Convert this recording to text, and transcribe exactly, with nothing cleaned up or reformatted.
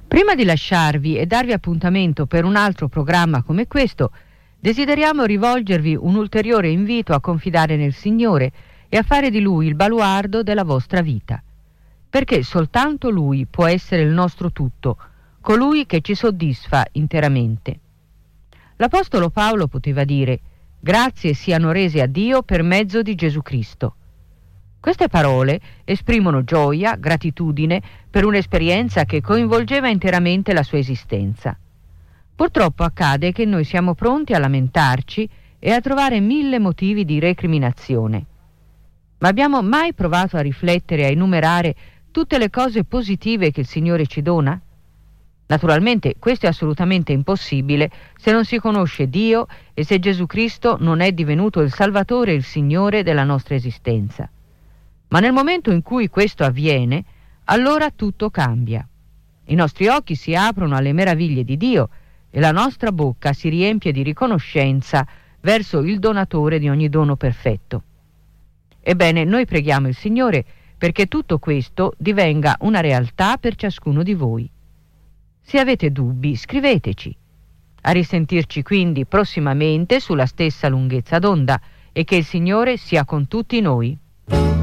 Prima di lasciarvi e darvi appuntamento per un altro programma come questo, desideriamo rivolgervi un ulteriore invito a confidare nel Signore e a fare di Lui il baluardo della vostra vita, perché soltanto Lui può essere il nostro tutto, colui che ci soddisfa interamente. L'Apostolo Paolo poteva dire: grazie siano rese a Dio per mezzo di Gesù Cristo. Queste parole esprimono gioia, gratitudine per un'esperienza che coinvolgeva interamente la sua esistenza. Purtroppo accade che noi siamo pronti a lamentarci e a trovare mille motivi di recriminazione. Ma abbiamo mai provato a riflettere e a enumerare tutte le cose positive che il Signore ci dona? Naturalmente questo è assolutamente impossibile se non si conosce Dio e se Gesù Cristo non è divenuto il Salvatore e il Signore della nostra esistenza. Ma nel momento in cui questo avviene, allora tutto cambia. I nostri occhi si aprono alle meraviglie di Dio e la nostra bocca si riempie di riconoscenza verso il donatore di ogni dono perfetto. Ebbene, noi preghiamo il Signore perché tutto questo divenga una realtà per ciascuno di voi. Se avete dubbi, scriveteci. A risentirci quindi prossimamente sulla stessa lunghezza d'onda e che il Signore sia con tutti noi.